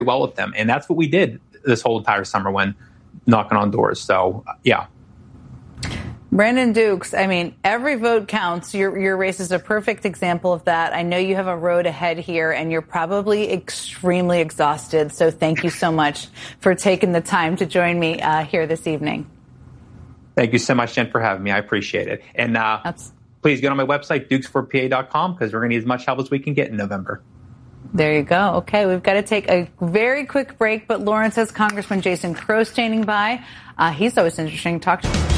well with them. And that's what we did this whole entire summer when knocking on doors. So, yeah. Brandon Dukes, I mean, every vote counts. Your race is a perfect example of that. I know you have a road ahead here, and you're probably extremely exhausted. So thank you so much for taking the time to join me here this evening. Thank you so much, Jen, for having me. I appreciate it. And please get on my website, dukesforpa.com, because we're going to need as much help as we can get in November. There you go. Okay, we've got to take a very quick break, but Lawrence has Congressman Jason Crow standing by. He's always interesting to talk to.